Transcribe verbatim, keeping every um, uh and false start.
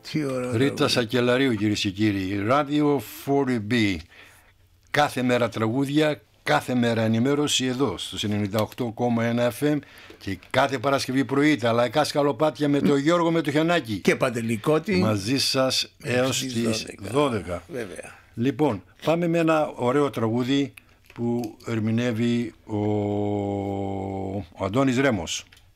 Τι ωραίο. Ρίτα Σακελαρίου, κυρίες και κύριοι. Radio φορ μπι. Κάθε μέρα τραγούδια, κάθε μέρα ενημέρωση εδώ στο ενενήντα οκτώ κόμμα ένα εφ εμ και κάθε Παρασκευή πρωί τα λαϊκά σκαλοπάτια με τον Γιώργο με το Χιονάκι. Και Παντελικότη. Μαζί σας έως τις δώδεκα. δώδεκα. Βέβαια. Λοιπόν, πάμε με ένα ωραίο τραγούδι που ερμηνεύει ο, ο Αντώνης Ρέμος.